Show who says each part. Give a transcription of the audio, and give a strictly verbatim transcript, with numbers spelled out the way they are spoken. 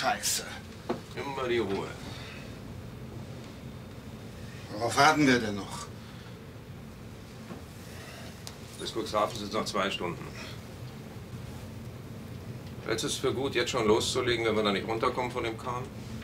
Speaker 1: Scheiße.
Speaker 2: Immer die Ruhe.
Speaker 1: Worauf warten wir denn noch?
Speaker 2: Bis Cuxhaven sind es noch zwei Stunden. Hältst du es für gut, jetzt schon loszulegen, wenn wir da nicht runterkommen von dem Kahn?